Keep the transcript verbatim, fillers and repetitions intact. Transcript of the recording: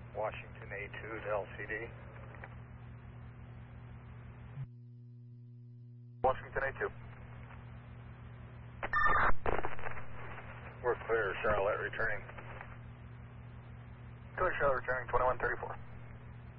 Washington A two to L C D. Washington A two. We're clear, Charlotte returning. Clear, Charlotte returning, twenty-one thirty-four.